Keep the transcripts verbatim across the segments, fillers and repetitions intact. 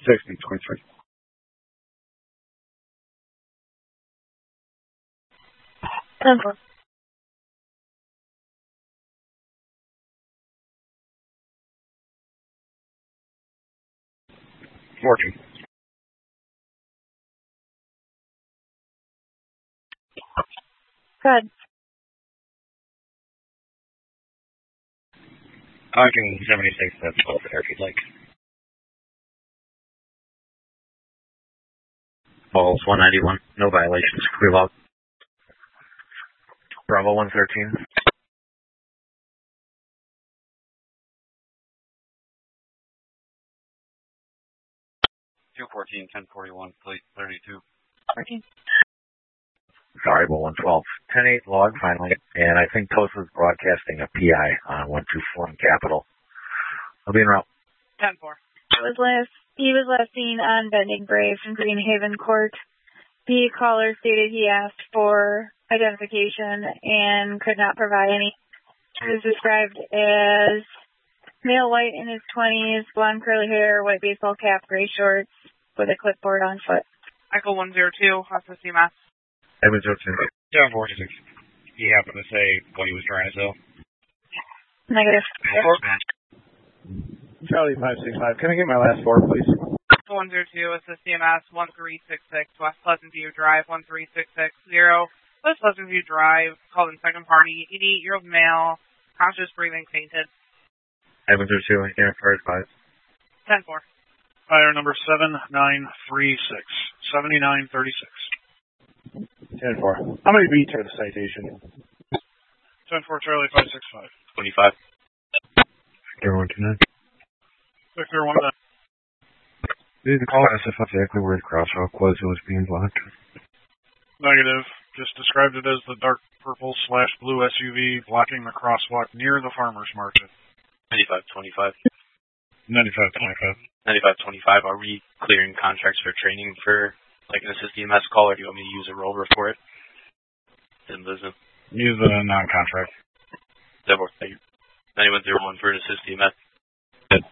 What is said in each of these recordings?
sixty, twenty-three. ten four. fourteen. Good. I can seventy-six, that's twelve there if you'd like. Balls, one ninety-one. No violations. Clear log. Bravo, one thirteen. two fourteen, ten forty-one, plate thirty-two. fourteen. Sorry, but one twelve. ten eight log finally, and I think Tosa's broadcasting a P I on one two four in Capital. I'll be en route. ten four. He was last, he was last seen on Bending Brave from Greenhaven Court. The caller stated he asked for identification and could not provide any. He was described as male, white, in his twenties, blonde curly hair, white baseball cap, gray shorts, with a clipboard on foot. Echo one zero two, Hospice C M S. Edmund zero two. seven forty-six. He happened to say what he was trying to sell. Negative. Charlie five six five. Can I get my last four, please? one zero two, Assist C M S, one three six six, West Pleasant View Drive, one three six six zero. West Pleasant View Drive, called in second party, eighty-eight-year-old male, conscious breathing, fainted. Edmund zero two, identified five. ten four. Fire number seven nine three six, seventy-nine thirty-six. ten four. How many beats are the citation? ten four Charlie five six five. twenty-five. Victor one two nine. Victor one nine. Did the call ask if exactly where the crosswalk was that was being blocked? Negative. Just described it as the dark purple slash blue S U V blocking the crosswalk near the farmer's market. ninety-five twenty-five. ninety-five twenty-five. ninety-five twenty-five. Are we clearing contracts for training for like an Assist E M S call, or do you want me to use a rover for it? Then listen. Use the non-contract. Double. Thank you. ninety-one oh one for an Assist E M S. Good.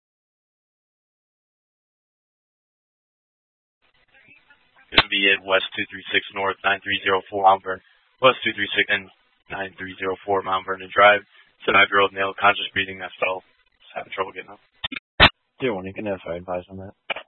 It would be at West two three six North nine three zero four Mount Vernon. West two three six and nine three zero four Mount Vernon Drive. seven-year-old male, conscious breathing, that fell. Just having trouble getting up. Zero one, you can have I advise on that.